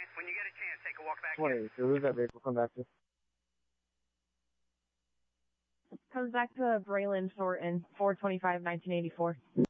When you get a chance, take a walk back. 20. So who's that vehicle come back to? Comes back to Braylon Thornton, 425, 1984.